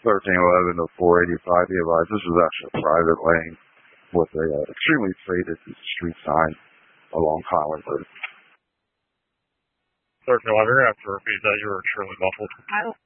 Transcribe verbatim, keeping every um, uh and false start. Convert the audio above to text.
thirteen eleven to four eighty-five, be advised, this is actually a private lane with a uh, extremely faded street sign along Collingwood. thirteen eleven, you're going to have to repeat that. You were extremely muffled.